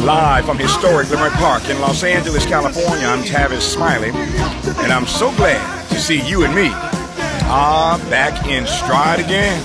Live from historic Leimert Park in Los Angeles, California, I'm Tavis Smiley, and I'm so glad to see you and me back in stride again.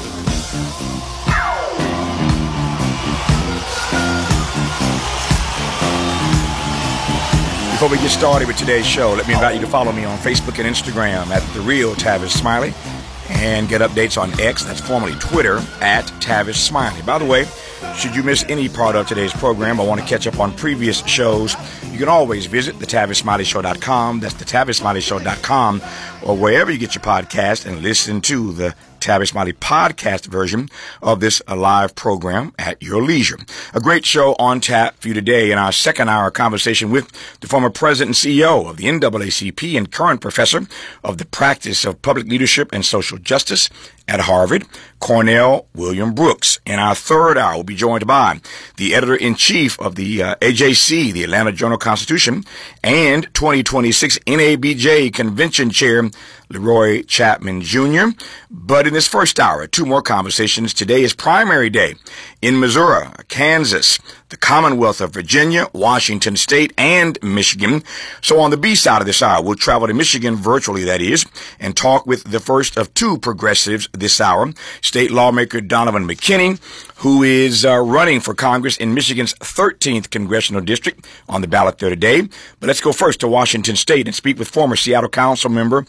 Before we get started with today's show, let me invite you to follow me on Facebook and Instagram at The Real Tavis Smiley, and get updates on X, that's formerly Twitter, at Tavis Smiley. By the way, should you miss any part of today's program or want to catch up on previous shows, you can always visit thetavisSmileyShow.com. That's thetavisSmileyShow.com, or wherever you get your podcast, and listen to the Tavis Smiley podcast version of this live program at your leisure. A great show on tap for you today in our second hour conversation with the former president and CEO of the NAACP and current professor of the practice of public leadership and social justice at Harvard, Cornell William Brooks. In our third hour, we'll be joined by the editor-in-chief of the AJC, the Atlanta Journal-Constitution, and 2026 NABJ Convention Chair Leroy Chapman Jr. But in this first hour, two more conversations. Today is primary day in Missouri, Kansas, the Commonwealth of Virginia, Washington State, and Michigan. So on the B side of this hour, we'll travel to Michigan virtually, that is, and talk with the first of two progressives this hour, state lawmaker Donovan McKinney, who is running for Congress in Michigan's 13th congressional district, on the ballot there today. But let's go first to Washington State and speak with former Seattle Council member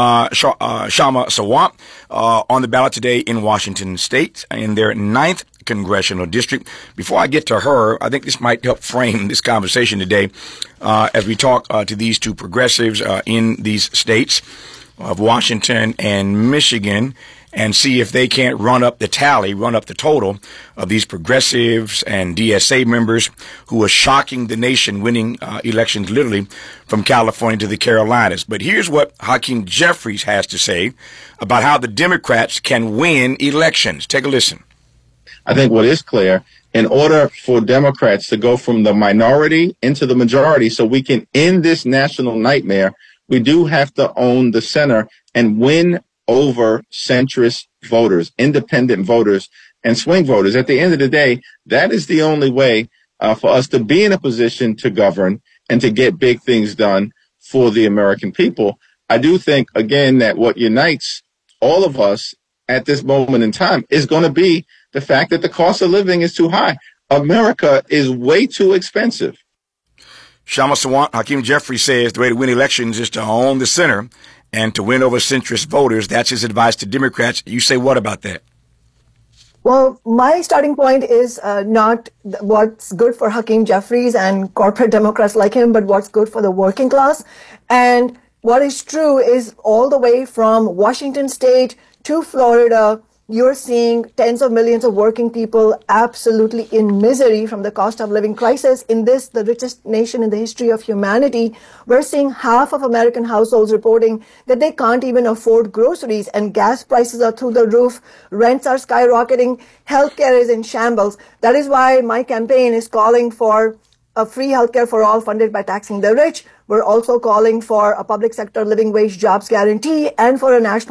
Kshama Sawant, on the ballot today in Washington State in their 9th congressional district. Before I get to her, I think this might help frame this conversation today as we talk to these two progressives in these states of Washington and Michigan, and see if they can't run up the tally, run up the total of these progressives and DSA members who are shocking the nation, winning elections literally from California to the Carolinas. But here's what Hakeem Jeffries has to say about how the Democrats can win elections. Take a listen. I think what is clear, in order for Democrats to go from the minority into the majority so we can end this national nightmare, we do have to own the center and win over centrist voters, independent voters, and swing voters. At the end of the day, that is the only way for us to be in a position to govern and to get big things done for the American people. I do think, again, that what unites all of us at this moment in time is going to be the fact that the cost of living is too high. America is way too expensive. Kshama Sawant, Hakeem Jeffries says the way to win elections is to own the center and to win over centrist voters. That's his advice to Democrats. You say what about that? Well, my starting point is not what's good for Hakeem Jeffries and corporate Democrats like him, but what's good for the working class. And what is true is all the way from Washington State to Florida, you're seeing tens of millions of working people absolutely in misery from the cost of living crisis. In this, the richest nation in the history of humanity, we're seeing half of American households reporting that they can't even afford groceries, and gas prices are through the roof, rents are skyrocketing, healthcare is in shambles. That is why my campaign is calling for a free healthcare for all funded by taxing the rich. We're also calling for a public sector living wage jobs guarantee and for a national